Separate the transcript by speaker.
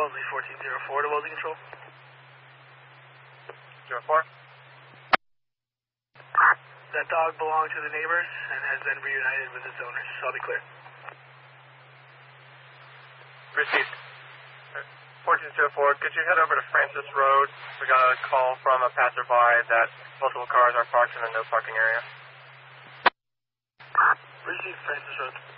Speaker 1: Wellesley 1404 to Welding Control.
Speaker 2: 04.
Speaker 1: That dog belonged to the neighbors and has been reunited with its owners. I'll be clear.
Speaker 2: Received. 1404, could you head over to Francis Road? We got a call from a passerby that multiple cars are parked in the no parking area.
Speaker 1: Received, Francis Road.